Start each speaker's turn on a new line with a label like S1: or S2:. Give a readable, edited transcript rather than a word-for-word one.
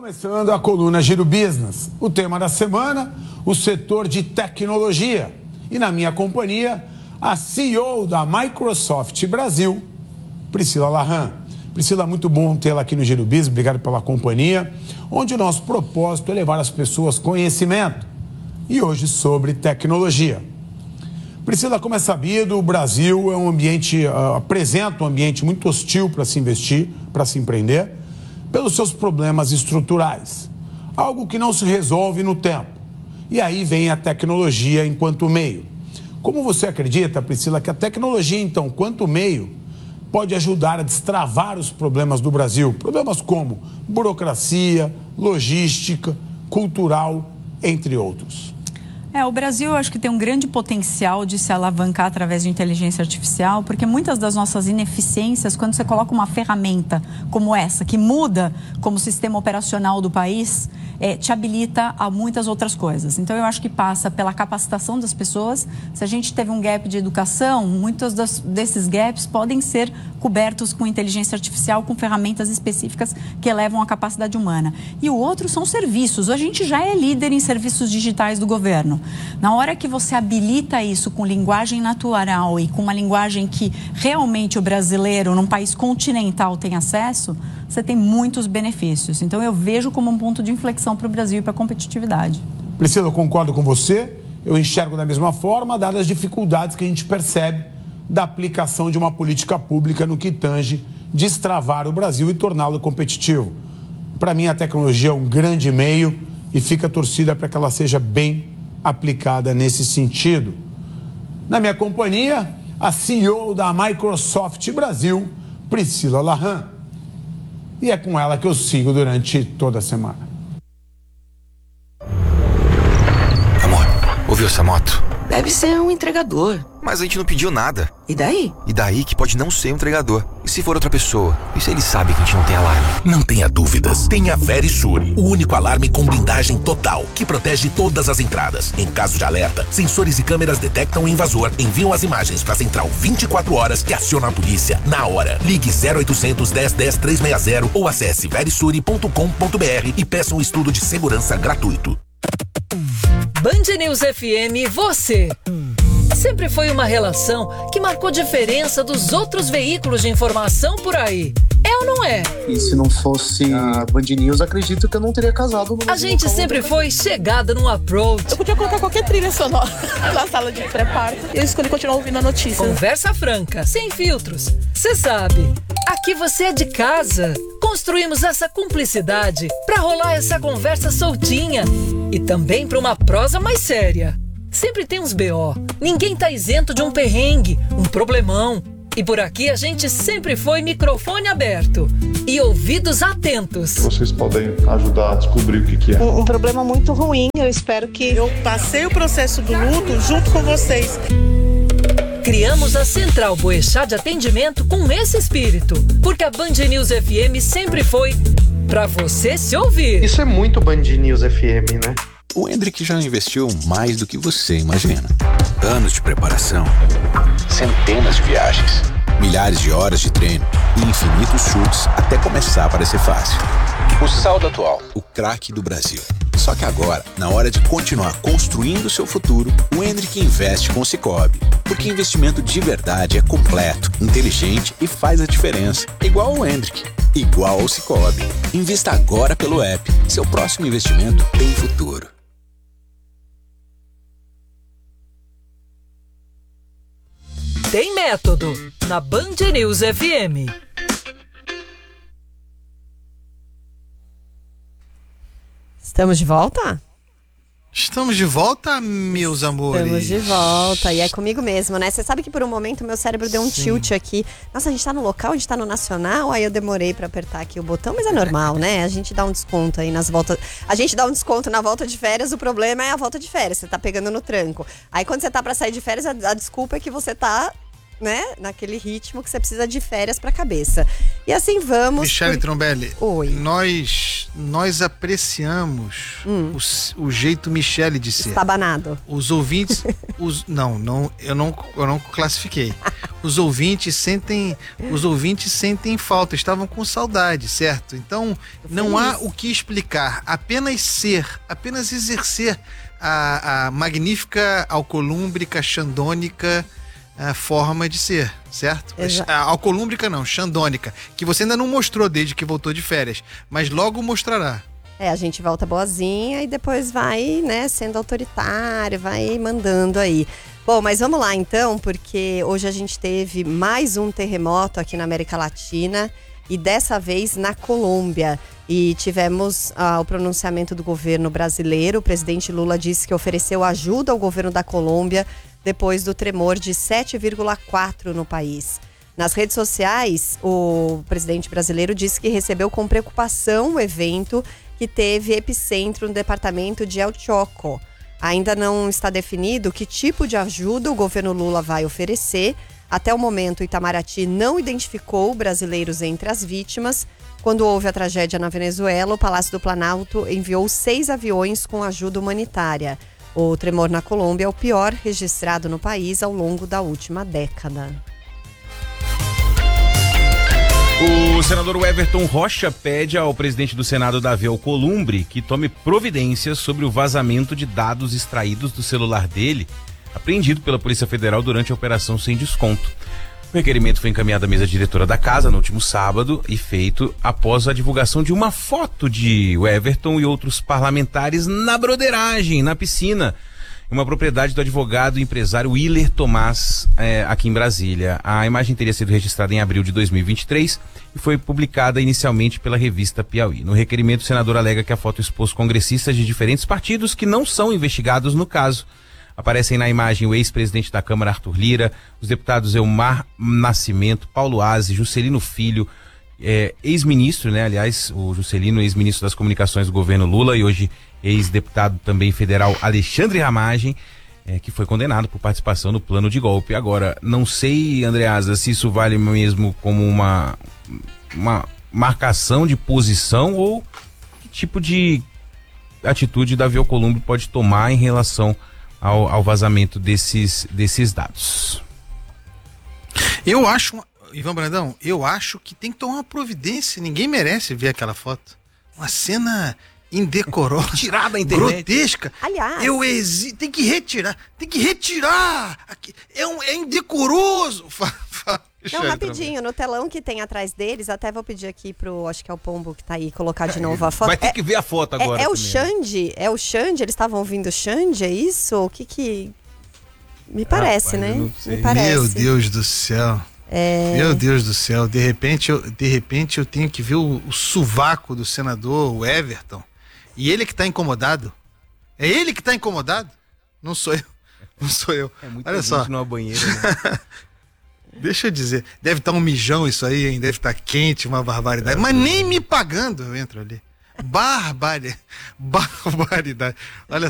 S1: Começando a coluna Giro Business. O tema da semana, o setor de tecnologia. E na minha companhia, a CEO da Microsoft Brasil, Priscila Lahan. Priscila, muito bom tê-la aqui no Giro Business, obrigado pela companhia, onde o nosso propósito é levar às pessoas conhecimento. E hoje sobre tecnologia. Priscila, como é sabido, o Brasil é um ambiente, apresenta um ambiente muito hostil para se investir, para se empreender, pelos seus problemas estruturais. Algo que não se resolve no tempo. E aí vem a tecnologia enquanto meio. Como você acredita, Priscila, que a tecnologia, então, quanto meio, pode ajudar a destravar os problemas do Brasil? Problemas como burocracia, logística, cultural, entre outros.
S2: O Brasil, eu acho que tem um grande potencial de se alavancar através de inteligência artificial, porque muitas das nossas ineficiências, quando você coloca uma ferramenta como essa, que muda como sistema operacional do país, te habilita a muitas outras coisas. Então, eu acho que passa pela capacitação das pessoas. Se a gente teve um gap de educação, muitos desses gaps podem ser cobertos com inteligência artificial, com ferramentas específicas que elevam a capacidade humana. E o outro são serviços. A gente já é líder em serviços digitais do governo. Na hora que você habilita isso com linguagem natural e com uma linguagem que realmente o brasileiro, num país continental, tem acesso, você tem muitos benefícios. Então, eu vejo como um ponto de inflexão para o Brasil e para a competitividade.
S1: Priscila, eu concordo com você. Eu enxergo da mesma forma, dadas as dificuldades que a gente percebe da aplicação de uma política pública no que tange destravar o Brasil e torná-lo competitivo. Para mim, a tecnologia é um grande meio e fica a torcida para que ela seja bem aplicada nesse sentido. Na minha companhia, a CEO da Microsoft Brasil, Priscila Lahan. E é com ela que eu sigo durante toda a semana.
S3: Amor, ouviu essa moto?
S4: Deve ser um entregador.
S3: Mas a gente não pediu nada.
S4: E daí?
S3: E daí que pode não ser um entregador. E se for outra pessoa? E se ele sabe que a gente não tem alarme?
S5: Não tenha dúvidas. Tenha Verisure, o único alarme com blindagem total, que protege todas as entradas. Em caso de alerta, sensores e câmeras detectam o invasor, enviam as imagens para a central 24 horas e aciona a polícia na hora. Ligue 0800 10 10 360 ou acesse verisure.com.br e peça um estudo de segurança gratuito.
S6: Band News FM, você. Sempre foi uma relação que marcou diferença dos outros veículos de informação por aí. É ou não é?
S7: E se não fosse a Band News, acredito que eu não teria casado.
S6: A gente sempre foi chegada num approach.
S8: Eu podia colocar qualquer trilha sonora na sala de pré-parto e eu escolhi continuar ouvindo a notícia.
S6: Conversa franca, sem filtros. Você sabe, aqui você é de casa. Construímos essa cumplicidade pra rolar essa conversa soltinha e também pra uma prosa mais séria. Sempre tem uns BO. Ninguém tá isento de um perrengue, um problemão. E por aqui a gente sempre foi microfone aberto e ouvidos atentos.
S9: Vocês podem ajudar a descobrir o que é.
S8: Um problema muito ruim, eu espero que...
S10: Eu passei o processo do luto junto com vocês.
S6: Criamos a Central Boechat de Atendimento com esse espírito, porque a Band News FM sempre foi pra você se ouvir.
S7: Isso é muito Band News FM, né?
S11: O Hendrick já investiu mais do que você imagina. Anos de preparação, centenas de viagens, milhares de horas de treino e infinitos chutes até começar a parecer fácil. O saldo atual, o craque do Brasil. Só que agora, na hora de continuar construindo o seu futuro, o Hendrick investe com o Sicoob. Porque investimento de verdade é completo, inteligente e faz a diferença. Igual o Hendrick, igual ao Sicoob. Invista agora pelo app. Seu próximo investimento tem futuro.
S6: Tem método na Band News FM.
S12: Estamos de volta?
S13: Estamos de volta, meus amores.
S12: Estamos de volta. E é comigo mesmo, né? Você sabe que por um momento meu cérebro deu um tilt aqui. Nossa, a gente tá no local, a gente tá no nacional. Aí eu demorei pra apertar aqui o botão, mas é normal, né? A gente dá um desconto aí nas voltas. A gente dá um desconto na volta de férias. O problema é a volta de férias. Você tá pegando no tranco. Aí quando você tá pra sair de férias, a desculpa é que você tá, né, naquele ritmo que você precisa de férias pra cabeça. E assim vamos.
S13: Michele Trombelli.
S12: Oi.
S13: Nós nós apreciamos o jeito Michele de ser.
S12: Estabanado.
S13: Os ouvintes... eu não classifiquei. Os ouvintes sentem falta, estavam com saudade, certo? Então, não há o que explicar. Apenas exercer a magnífica, alcolúmbrica, xandônica forma de ser, certo? Alcolúmbrica não, xandônica, que você ainda não mostrou desde que voltou de férias, mas logo mostrará.
S12: A gente volta boazinha e depois vai, né, sendo autoritário, vai mandando aí. Bom, mas vamos lá então, porque hoje a gente teve mais um terremoto aqui na América Latina e dessa vez na Colômbia. E tivemos o pronunciamento do governo brasileiro. O presidente Lula disse que ofereceu ajuda ao governo da Colômbia depois do tremor de 7,4 no país. Nas redes sociais, o presidente brasileiro disse que recebeu com preocupação o evento que teve epicentro no departamento de El Choco. Ainda não está definido que tipo de ajuda o governo Lula vai oferecer. Até o momento, Itamaraty não identificou brasileiros entre as vítimas. Quando houve a tragédia na Venezuela, o Palácio do Planalto enviou 6 aviões com ajuda humanitária. O tremor na Colômbia é o pior registrado no país ao longo da última década.
S14: O senador Everton Rocha pede ao presidente do Senado, Davi Alcolumbre, que tome providências sobre o vazamento de dados extraídos do celular dele, apreendido pela Polícia Federal durante a Operação Sem Desconto. O requerimento foi encaminhado à mesa diretora da casa no último sábado e feito após a divulgação de uma foto de Everton e outros parlamentares na broderagem, na piscina, uma propriedade do advogado e empresário Willer Tomás, aqui em Brasília. A imagem teria sido registrada em abril de 2023 e foi publicada inicialmente pela revista Piauí. No requerimento, o senador alega que a foto expôs congressistas de diferentes partidos que não são investigados no caso. Aparecem na imagem o ex-presidente da Câmara, Arthur Lira, os deputados Elmar Nascimento, Paulo Aze, Juscelino Filho, ex-ministro, né? Aliás, o Juscelino, ex-ministro das Comunicações do governo Lula e hoje ex-deputado também federal Alexandre Ramagem, que foi condenado por participação no plano de golpe. Agora, não sei, Andreasa, se isso vale mesmo como uma marcação de posição ou que tipo de atitude Davi Alcolumbre pode tomar em relação ao vazamento desses dados.
S13: Eu acho, Ivan Brandão, que tem que tomar uma providência. Ninguém merece ver aquela foto. Uma cena indecorosa,
S14: tirada da internet,
S13: grotesca.
S12: Aliás,
S13: tem que retirar. É indecoroso.
S12: Não, rapidinho, no telão que tem atrás deles, até vou pedir aqui pro, acho que é o Pombo que tá aí, colocar de novo a foto.
S14: Vai ter que ver a foto agora.
S12: É o Xande? É o Xande? Eles estavam ouvindo o Xande, é isso? O que... Me parece, né? Me parece.
S13: Meu Deus do céu. Meu Deus do céu. De repente eu tenho que ver o sovaco do senador, o Everton. E ele que tá incomodado. É ele que tá incomodado? Não sou eu.
S14: É muito
S13: Olha só.
S14: Numa banheira, né?
S13: Deixa eu dizer, deve estar um mijão isso aí, hein? Deve estar quente, uma barbaridade. Mas nem me pagando eu entro ali. Barbaridade. Olha